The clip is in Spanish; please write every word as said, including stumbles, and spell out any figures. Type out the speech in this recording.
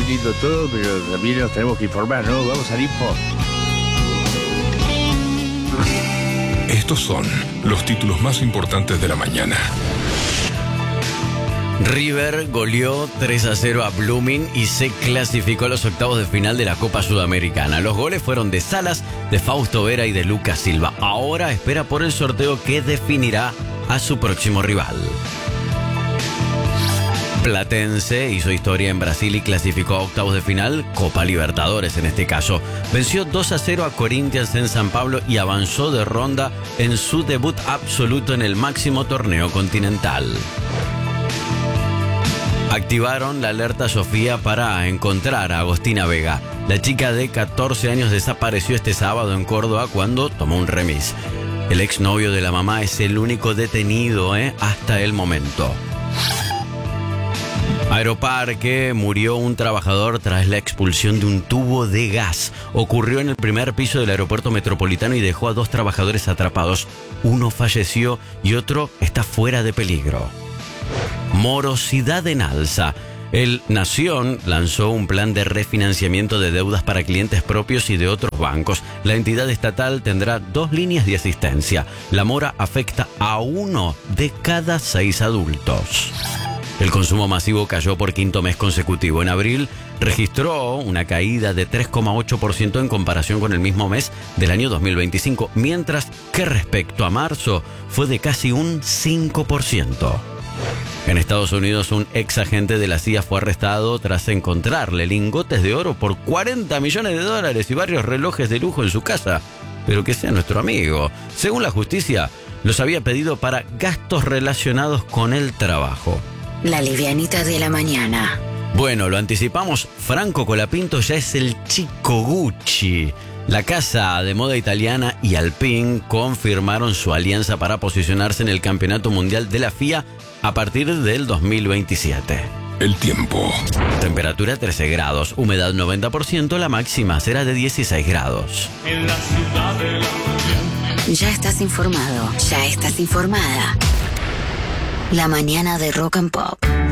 muy lindo todo, pero también nos tenemos que informar, ¿no? Vamos al info. Estos son los títulos más importantes de la mañana. River goleó tres a cero a Blooming y se clasificó a los octavos de final de la Copa Sudamericana. Los goles fueron de Salas, de Fausto Vera y de Lucas Silva. Ahora espera por el sorteo que definirá a su próximo rival. Platense hizo historia en Brasil y clasificó a octavos de final, Copa Libertadores en este caso. Venció dos a cero a Corinthians en San Pablo y avanzó de ronda en su debut absoluto en el máximo torneo continental. Activaron la alerta Sofía para encontrar a Agostina Vega. La chica de catorce años desapareció este sábado en Córdoba cuando tomó un remis. El exnovio de la mamá es el único detenido ¿eh? hasta el momento. Aeroparque, murió un trabajador tras la expulsión de un tubo de gas. Ocurrió en el primer piso del aeropuerto metropolitano y dejó a dos trabajadores atrapados. Uno falleció y otro está fuera de peligro. Morosidad en alza. El Nación lanzó un plan de refinanciamiento de deudas para clientes propios y de otros bancos. La entidad estatal tendrá dos líneas de asistencia. La mora afecta a uno de cada seis adultos. El consumo masivo cayó por quinto mes consecutivo. En abril registró una caída de tres coma ocho por ciento en comparación con el mismo mes del año dos mil veinticinco, mientras que respecto a marzo fue de casi un cinco por ciento. En Estados Unidos, un ex agente de la C I A fue arrestado tras encontrarle lingotes de oro por cuarenta millones de dólares y varios relojes de lujo en su casa. Pero que sea nuestro amigo. Según la justicia, los había pedido para gastos relacionados con el trabajo. La livianita de la mañana. Bueno, lo anticipamos, Franco Colapinto ya es el chico Gucci. La casa de moda italiana y Alpine confirmaron su alianza para posicionarse en el Campeonato Mundial de la F I A a partir del dos mil veintisiete. El tiempo. Temperatura trece grados, humedad noventa por ciento, la máxima será de dieciséis grados. En la ciudad de la mañana. Ya estás informado, ya estás informada. La mañana de Rock and Pop.